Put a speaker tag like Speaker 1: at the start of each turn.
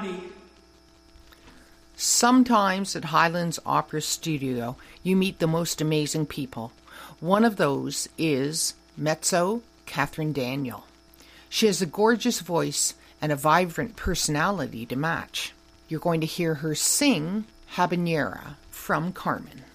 Speaker 1: Sometimes at Highlands Opera Studio, you meet the most amazing people. One of those is mezzo Catherine Daniel. She has a gorgeous voice and a vibrant personality to match. You're going to hear her sing Habanera from Carmen.